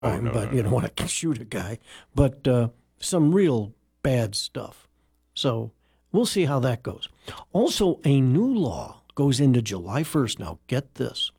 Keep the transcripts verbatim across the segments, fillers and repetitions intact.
Oh, crime, no, but no, you don't no. want to shoot a guy. But uh, some real bad stuff. So we'll see how that goes. Also, a new law goes into July first. Now, get this.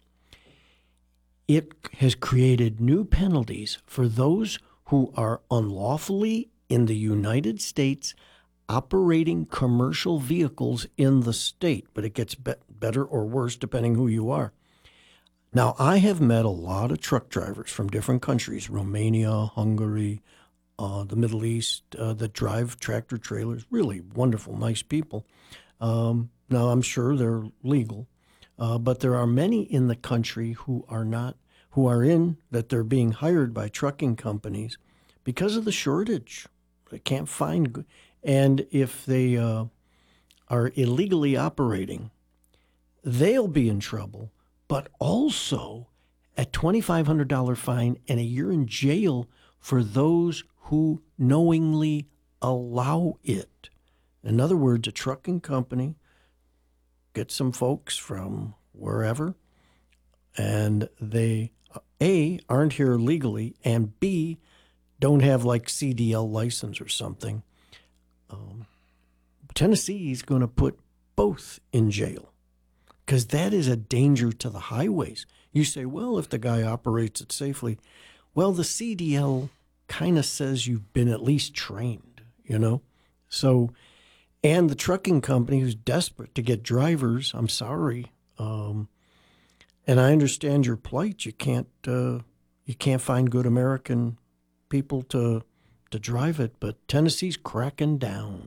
It has created new penalties for those who are unlawfully in the United States operating commercial vehicles in the state, but it gets be- better or worse depending who you are. Now, I have met a lot of truck drivers from different countries, Romania, Hungary, uh, the Middle East, uh, that drive tractor trailers. Really wonderful, nice people. Um, now, I'm sure they're legal, uh, but there are many in the country who are not, who are in, that they're being hired by trucking companies because of the shortage. They can't find, good- and if they uh, are illegally operating, they'll be in trouble, but also a twenty-five hundred dollars fine and a year in jail for those who knowingly allow it. In other words, a trucking company gets some folks from wherever, and they, A, aren't here legally, and B, don't have like C D L license or something. Um, Tennessee's going to put both in jail because that is a danger to the highways. You say, well, if the guy operates it safely, well, the C D L kind of says you've been at least trained, you know? So, and the trucking company who's desperate to get drivers, I'm sorry. Um, and I understand your plight. You can't, uh, you can't find good American people to, to drive it, but Tennessee's cracking down.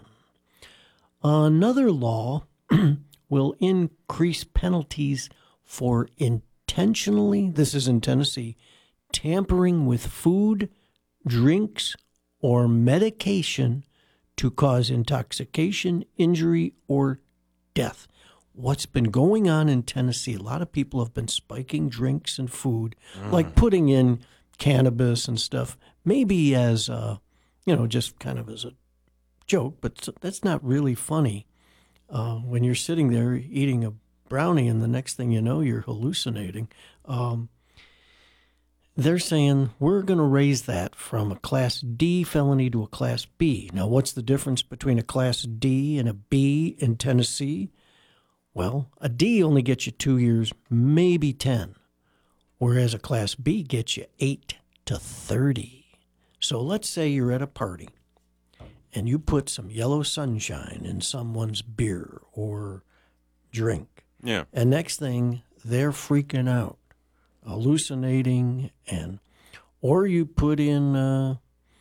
Another law will increase penalties for intentionally, this is in Tennessee, tampering with food, drinks, or medication to cause intoxication, injury, or death. What's been going on in Tennessee, a lot of people have been spiking drinks and food, mm. like putting in cannabis and stuff, maybe as, a, you know, just kind of as a joke, but that's not really funny. Uh, when you're sitting there eating a brownie and the next thing you know, you're hallucinating. Um, they're saying we're going to raise that from a Class D felony to a Class B. Now, what's the difference between a Class D and a B in Tennessee? Well, a D only gets you two years, maybe ten, whereas a Class B gets you eight to thirty. So let's say you're at a party and you put some yellow sunshine in someone's beer or drink. Yeah. And next thing, they're freaking out, hallucinating, and or you put in uh,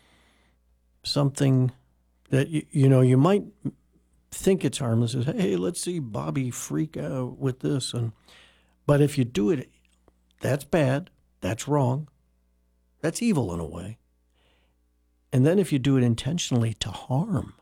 something that, you, you know, you might think it's harmless. Hey, let's see Bobby freak out with this. and But if you do it, that's bad. That's wrong. That's evil in a way. And then if you do it intentionally to harm,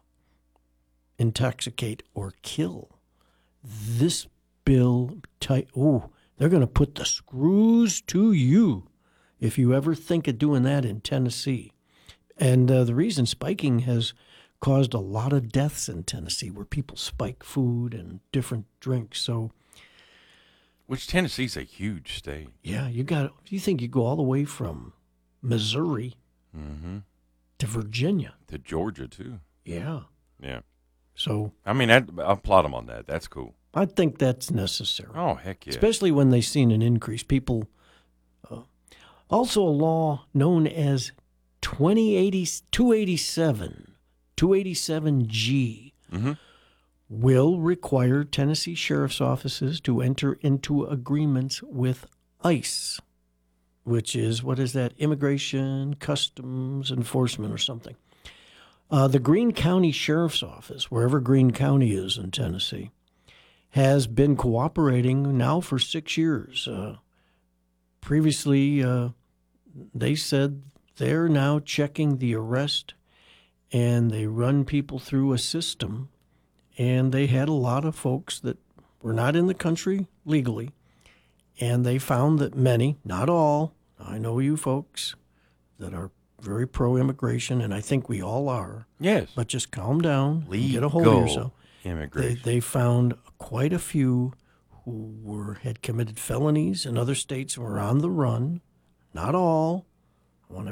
intoxicate, or kill, this bill, ty- oh, they're going to put the screws to you if you ever think of doing that in Tennessee. And uh, the reason spiking has caused a lot of deaths in Tennessee where people spike food and different drinks. So, which Tennessee's a huge state. Yeah, you got. You think you go all the way from Missouri mm-hmm. to Virginia to Georgia too. Yeah, yeah. So I mean, I, I applaud them on that. That's cool. I think that's necessary. Oh, heck yeah! Especially when they've seen an increase. People. Uh, also, a law known as twenty eighty two eighty-seven two eighty-seven G mm-hmm. will require Tennessee sheriff's offices to enter into agreements with ICE, which is, what is that, Immigration Customs Enforcement or something. Uh, the Greene County Sheriff's Office, wherever Greene County is in Tennessee, has been cooperating now for six years. Uh, previously, uh, they said they're now checking the arrest, and they run people through a system, and they had a lot of folks that were not in the country legally, and they found that many, not all, I know you folks that are very pro-immigration, and I think we all are. Yes. But just calm down. Legal get a hold of yourself. Immigration. They, they found quite a few who were had committed felonies in other states and were on the run. Not all,